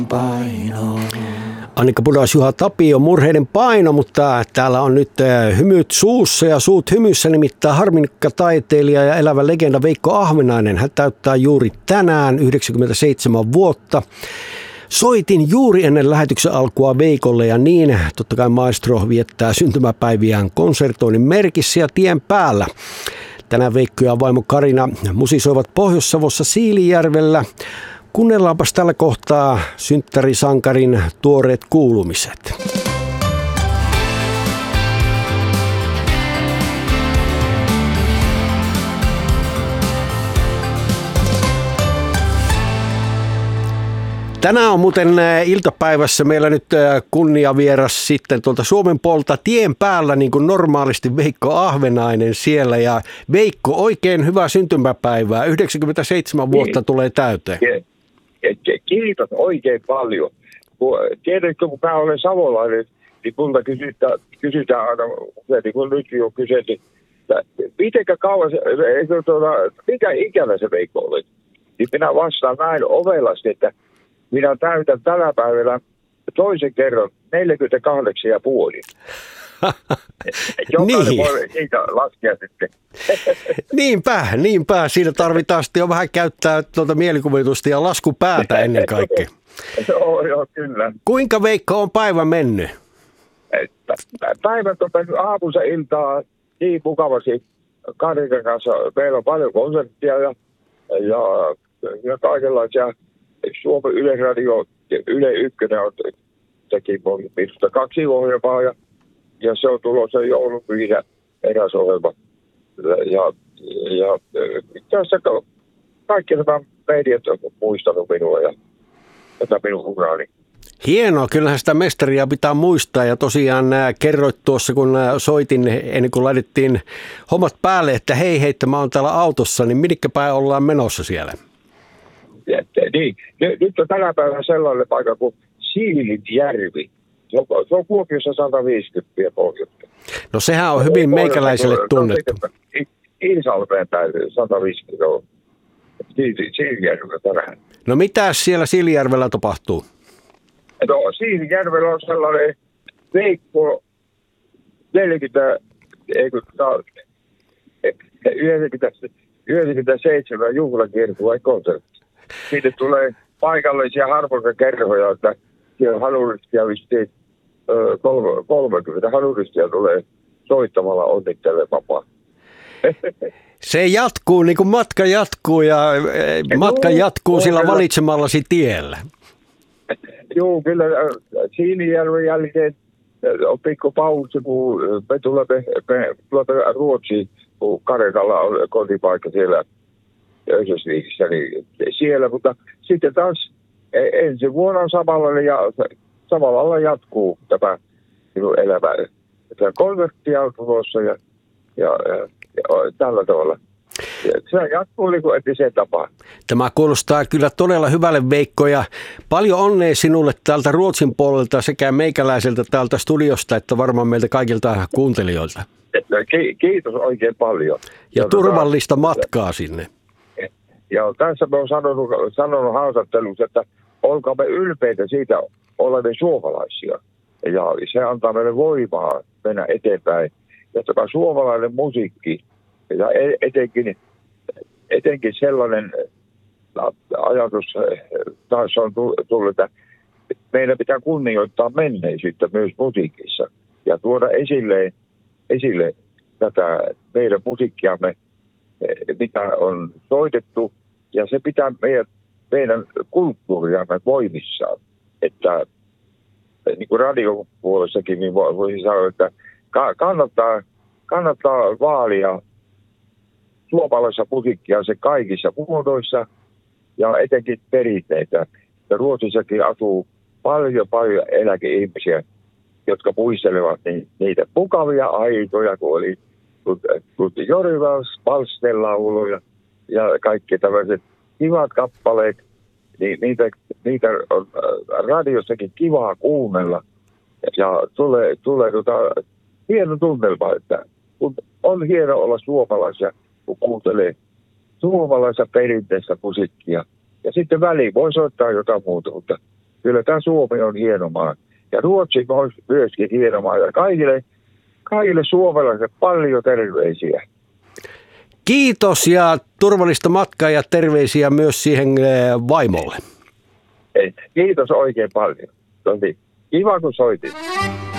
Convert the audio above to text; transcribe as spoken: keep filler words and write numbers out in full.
Paino. Annika Pudas, Juha Tapio, Murheiden paino, mutta täällä on nyt hymyt suussa ja suut hymyssä, nimittäin harmonikkataiteilija ja elävä legenda Veikko Ahvenainen. Hän täyttää juuri tänään yhdeksänkymmentäseitsemän vuotta. Soitin juuri ennen lähetyksen alkua Veikolle ja niin totta kai maestro viettää syntymäpäiviään konsertoinnin merkissä ja tien päällä. Tänään Veikko ja vaimo Karina musisoivat Pohjois-Savossa Siilijärvellä. Kuunnellaanpas tällä kohtaa synttärisankarin tuoreet kuulumiset. Tänään on muuten iltapäivässä meillä nyt kunniavieras sitten tuolta Suomen puolta tien päällä, niin kuin normaalisti Veikko Ahvenainen siellä. Ja Veikko, oikein hyvää syntymäpäivää. yhdeksänkymmentäseitsemän vuotta tulee täyteen. Kiitos oikein paljon. Tiedätkö, kun mä olen savolainen, niin multa kysytään, kysytään aina, niin kuin nyt jo kyseltiin, mitenkä kauan, mikä ikäinen se Veikko oli? Niin minä vastaan näin ovelasti, että minä täytän tänä päivänä toisen kerran neljäkymmentäkahdeksan ja puoli. Jokainen niin. Voi siitä laskea sitten. Niinpä, niinpä. Siinä tarvitaan sitten jo vähän käyttää tuota mielikuvitusta ja laskupäätä ennen kaikkea. Joo, joo, kyllä. Kuinka Veikko on päivä mennyt? Päivät on mennyt aamussa iltaa niin mukavasti Karikan kanssa. Meillä on paljon konserttia ja, ja, ja kaikenlaisia. Suomen Yleisradio, Yle Ykkönen on teki minusta kaksi ohjelmaa ja, ja se on tulossa joulupyhinä eräs ohjelma. Ja, ja tässä kaikki nämä mediat on muistanut minua ja tätä minun uraani. Hienoa, kyllähän sitä mestaria pitää muistaa ja tosiaan kerroit tuossa, kun soitin ennen kuin laitettiin hommat päälle, että hei hei, mä oon täällä autossa, niin minnekä päin ollaan menossa siellä? Niin. Nyt on tänä päivänä sellainen paikka kuin Siilinjärvi. Se on, se on Kuopiossa sata viisikymmentä pohjoista. No sehän on hyvin meikäläiselle tunnettu. Iisalmeen päin sata viisikymmentä on Siilinjärvellä tänään. No mitä siellä Siilinjärvellä tapahtuu? No Siilinjärvellä on sellainen Veikko neljäkymmentä, ei kun yhdeksänkymmentäseitsemän juhlakiertue konsertti. Siitä tulee paikallisia harmonikkakerhoja, että siellä hanuristia vissiin kolmekymmentä hanuristia tulee soittamalla onnittelemaan. Se jatkuu, niin kuin matka jatkuu ja matka jatkuu no, sillä valitsemallasi tiellä. Joo, kyllä Siilijärven jälkeen on pikku paussi, kun me tulemme, me tulemme Ruotsiin, kun Karekalla on kotipaikka siellä Ösösviikissä, niin siellä, mutta sitten taas ensi vuonna samalla, ja, samalla lailla jatkuu tämä minun elämä. Tämä konverttia on tulossa ja, ja, ja, ja tällä tavalla. Se jatkuu niin kuin entiseen tapaan. Tämä kuulostaa kyllä todella hyvälle, Veikko, ja paljon onnea sinulle täältä Ruotsin puolelta sekä meikäläiseltä täältä studiosta, että varmaan meiltä kaikilta kuuntelijoilta. Kiitos oikein paljon. Ja, ja turvallista tota, matkaa sinne. Ja tässä me on sanonut, sanonut haastattelussa, että olkaamme ylpeitä siitä, olemme suomalaisia. Ja se antaa meille voimaa mennä eteenpäin. Ja tämä suomalainen musiikki, ja etenkin, etenkin sellainen ajatus taas on tullut, että meidän pitää kunnioittaa menneisyyttä myös musiikissa. Ja tuoda esille, esille tätä meidän musiikkiamme, mitä on soitettu. Ja se pitää meidän, meidän kulttuuriamme voimissaan. Että niin kuin radiopuolessakin niin voisi sanoa, että kannattaa, kannattaa vaalia suomalaista musiikkia se kaikissa muodoissa ja etenkin perinteitä. Ja Ruotsissakin asuu paljon, paljon eläkeihmisiä, jotka muistelevat niitä mukavia aikoja, kun oli Jorivals, Palstenlauluja ja kaikki tämmöiset kivat kappaleet, niin niitä, niitä on radiossakin kivaa kuunnella. Ja tulee, tulee tota, hieno tunnelma, että on hieno olla suomalaisia, kun kuuntelee suomalaista perinteistä musiikkia. Ja sitten väliin voi soittaa jotain muuta, mutta kyllä tämä Suomi on hieno maa. Ja Ruotsi on myöskin hieno maa. Ja kaikille, kaikille suomalaisille paljon terveisiä. Kiitos ja turvallista matkaa ja terveisiä myös siihen vaimolle. Kiitos oikein paljon. Tosi kiva kun soitit.